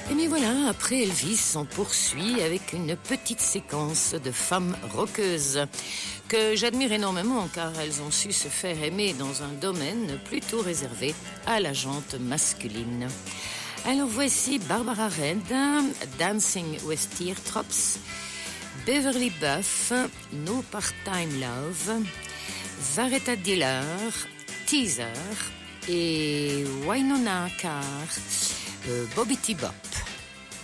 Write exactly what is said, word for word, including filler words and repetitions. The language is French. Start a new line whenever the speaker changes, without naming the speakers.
Et bien voilà, après Elvis, on poursuit avec une petite séquence de femmes rockeuses que j'admire énormément car elles ont su se faire aimer dans un domaine plutôt réservé à la jante masculine. Alors voici Barbara Red, Dancing with Teardrops, Beverly Buff, No Part-Time Love, Varetta Diller, Teaser et Wynonna Carr, euh, Bobby T. Bop.